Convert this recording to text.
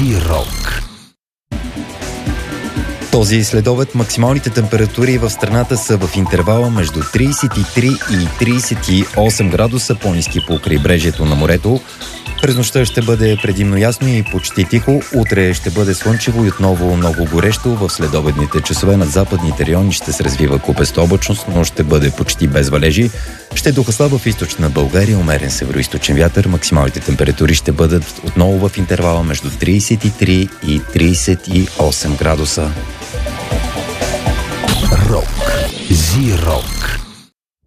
Зирок. Този следобед максималните температури в страната са в интервала между 33 и 38 градуса, по-ниски по крайбрежието на морето. През нощта ще бъде предимно ясно и почти тихо. Утре ще бъде слънчево и отново много горещо. В следобедните часове над западните райони ще се развива купеста облачност, но ще бъде почти без валежи. Ще духа слабо в източна България, умерен североизточен вятър. Максималните температури ще бъдат отново в интервала между 33 и 38 градуса. Рок. Зирок.